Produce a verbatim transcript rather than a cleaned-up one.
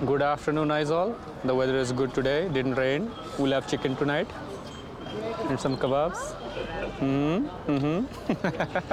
Good afternoon, Aizol. The weather is good today, didn't rain. We'll have chicken tonight and some kebabs. Mm-hmm. Mm-hmm.